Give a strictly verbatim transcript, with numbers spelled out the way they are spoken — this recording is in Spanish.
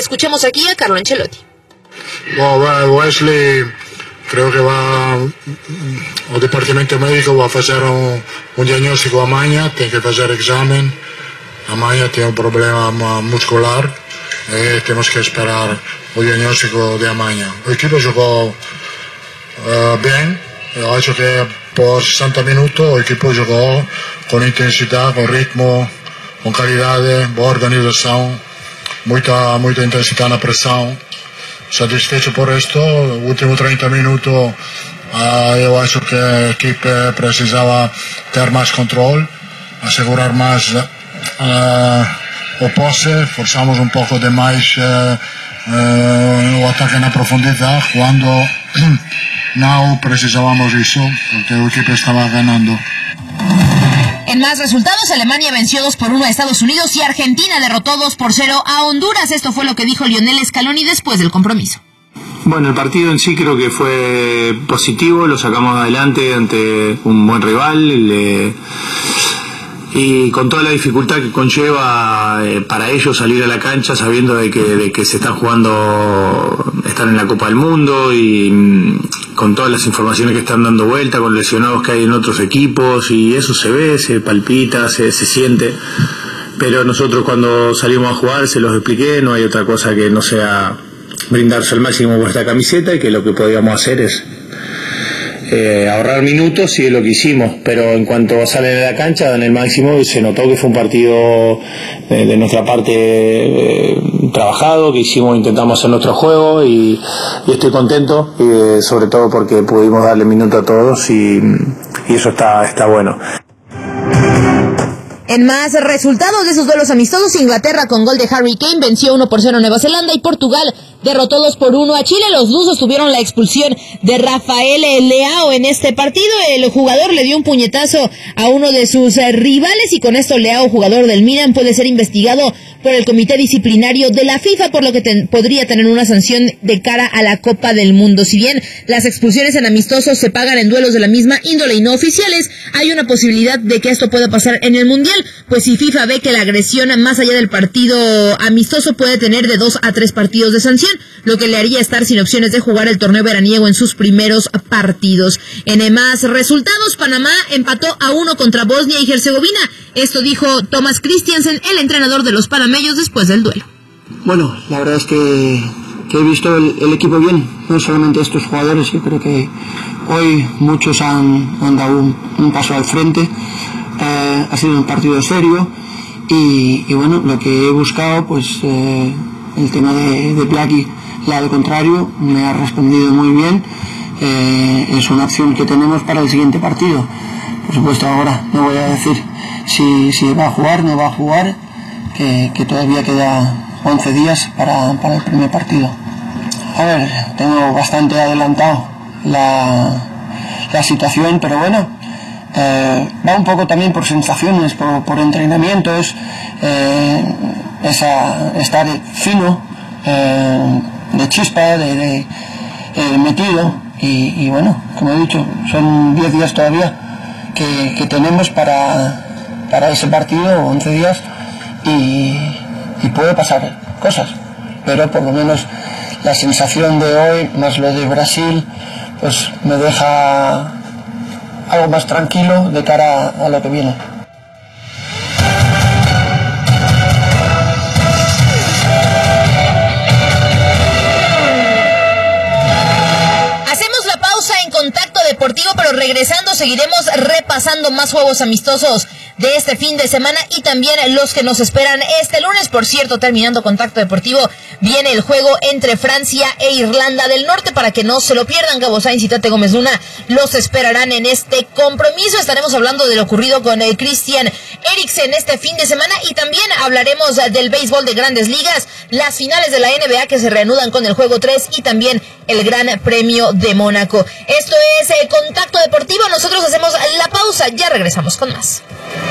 Escuchemos aquí a Carlo Ancelotti. Well, Wesley, creo que va al departamento médico, va a hacer un, un diagnóstico amanhã, tiene que hacer examen. Amanhã tiene un problema muscular y tenemos que esperar el diagnóstico de amanhã. El equipo jugó uh, bien, yo hecho que por sesenta minutos el equipo jugó con intensidad, con ritmo, con calidad, boa organización, mucha, mucha intensidad en la presión. Satisfecho por esto, los últimos treinta minutos uh, yo hecho que el equipo precisaba tener más control, asegurar más uh, o pose, forzamos un poco de más uh, uh, o ataque en la profundidad, cuando no precisábamos eso, porque el equipo estaba ganando. En más resultados, Alemania venció dos por uno a Estados Unidos y Argentina derrotó dos por cero a Honduras. Esto fue lo que dijo Lionel Scaloni después del compromiso. Bueno, el partido en sí creo que fue positivo, lo sacamos adelante ante un buen rival, le... y con toda la dificultad que conlleva eh, para ellos salir a la cancha sabiendo de que, de que se están jugando, están en la Copa del Mundo y mm, con todas las informaciones que están dando vuelta, con lesionados que hay en otros equipos, y eso se ve, se palpita, se, se siente, pero nosotros cuando salimos a jugar se los expliqué, no hay otra cosa que no sea brindarse al máximo por esta camiseta, y que lo que podíamos hacer es Eh, ahorrar minutos, y es lo que hicimos, pero en cuanto sale de la cancha dan el máximo, y se notó que fue un partido de, de nuestra parte eh, trabajado, que hicimos, intentamos hacer nuestro juego, y, y estoy contento, eh, sobre todo porque pudimos darle minuto a todos, y, y eso está, está bueno. En más resultados de esos duelos amistosos, Inglaterra con gol de Harry Kane venció uno por cero a Nueva Zelanda, y Portugal derrotó dos por uno a Chile. Los lusos tuvieron la expulsión de Rafael Leao en este partido. El jugador le dio un puñetazo a uno de sus rivales, y con esto Leao, jugador del Milan, puede ser investigado por el Comité Disciplinario de la FIFA, por lo que ten, podría tener una sanción de cara a la Copa del Mundo. Si bien las expulsiones en amistosos se pagan en duelos de la misma índole y no oficiales, hay una posibilidad de que esto pueda pasar en el Mundial, pues si FIFA ve que la agresión más allá del partido amistoso puede tener de dos a tres partidos de sanción, lo que le haría estar sin opciones de jugar el torneo veraniego en sus primeros partidos. En más resultados, Panamá empató a uno contra Bosnia y Herzegovina. Esto dijo Thomas Christiansen, el entrenador de los panameños, después del duelo. Bueno, la verdad es que, que he visto el, el equipo bien, no solamente estos jugadores, yo creo que hoy muchos han, han dado un, un paso al frente. Eh, ha sido un partido serio, y, y bueno, lo que he buscado, pues eh, el tema de, de Blackie, la al contrario, me ha respondido muy bien. Eh, es una opción que tenemos para el siguiente partido. Por supuesto, ahora no voy a decir si, si va a jugar, no va a jugar, que, que todavía queda once días para, para el primer partido. A ver, tengo bastante adelantado la, la situación, pero bueno, Eh, va un poco también por sensaciones, por, por entrenamientos, eh, esa, estar fino, eh, de chispa, de, de eh, metido, y, y bueno, como he dicho, son diez días todavía que, que tenemos para, para ese partido, once días, y, y puede pasar cosas, pero por lo menos la sensación de hoy, más lo de Brasil, pues me deja algo más tranquilo de cara a lo que viene. Hacemos la pausa en Contacto Deportivo, pero regresando seguiremos repasando más juegos amistosos de este fin de semana y también los que nos esperan este lunes. Por cierto, terminando Contacto Deportivo, viene el juego entre Francia e Irlanda del Norte, para que no se lo pierdan. Gabo Sainz y Tate Gómez Luna los esperarán en este compromiso. Estaremos hablando de lo ocurrido con el Christian Eriksen este fin de semana, y también hablaremos del béisbol de Grandes Ligas, las finales de la N B A que se reanudan con el juego tres, y también el Gran Premio de Mónaco. Esto es eh, Contacto Deportivo. Nosotros hacemos la pausa, ya regresamos con más.